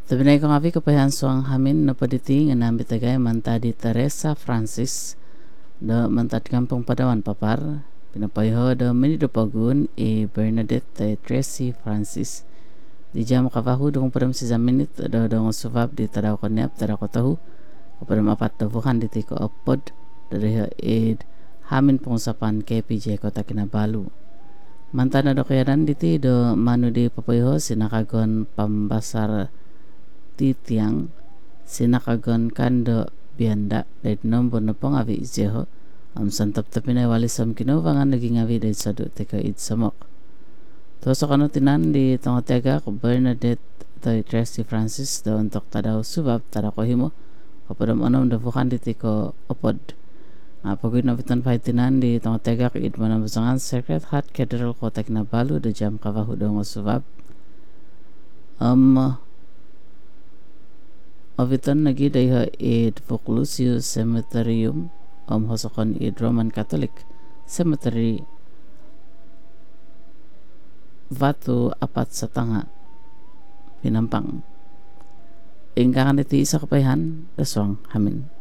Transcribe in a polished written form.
Tabinay ko ngapi kapayan suang hamin na paditi nga nambi tagay mantadi Teresa Francis da mantad kampung Padawan papar pinapayho da menido pagun Bernadette Tracy Francis di jam kapahu dong padam si zaminit da dong suvab di tadaw kanyap tadaw ko tahu kapadam apat da bukan di tiko opod dari hamin pengusapan KPJ Kota Kinabalu mantan do kayaran diti do manu di papayho sinakagon pambasar titiang sinakagon kando bianda dari nombor na pangawi jeho santap tapi na wali sam kinovangan naging awi dari sadu teka id samok to sa kano tinan di tengah ko Bernadette Tracy Francis do untuk tadaw subab tada ko himo kapadam anom da bukan di tiko opod pagod na bitan tinan di tengah ko id manam busangan Sacred Heart Cathedral Kota Kinabalu da jam kawahu do subab Oviton nagi dayha id Vauclusius Cemeterium hosokon id Roman Catholic Cemetery Vatu apat satanga Pinampang ingkangan iti isa kapayahan daswang hamin